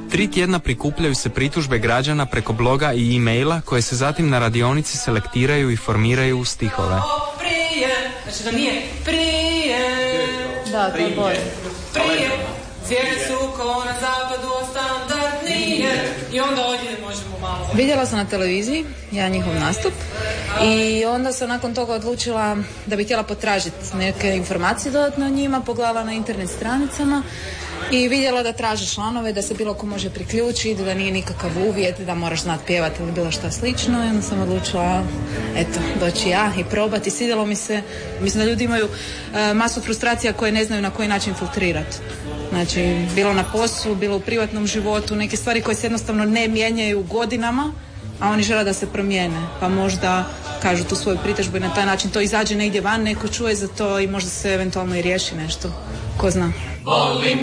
3 tjedna prikupljaju se pritužbe građana preko bloga i e-maila koje se zatim na radionici selektiraju i formiraju u stihove. Prije, znači da nije prije. Da, to je bolje. Prije, cijene su ko na zapadu, standardnije. I onda ovdje možemo malo. Vidjela sam na televiziji, jedan njihov nastup, i onda sam nakon toga odlučila da bih htjela potražiti neke informacije dodatno o njima, pogledala na internet stranicama i vidjela da traže članove, da se bilo ko može priključiti, da nije nikakav uvjet, da moraš znati pjevati ili bilo šta slično. I onda sam odlučila, eto, doći ja i probati. Svidjelo mi se, mislim da ljudi imaju masu frustracija koje ne znaju na koji način filtrirati. Znači, bilo na poslu, bilo u privatnom životu, neke stvari koje se jednostavno ne mijenjaju godinama, a oni žele da se promijene, pa možda kažu tu svoju pritužbu i na taj način to izađe negdje van, neko čuje za to i možda se eventualno i riješi nešto, ko zna.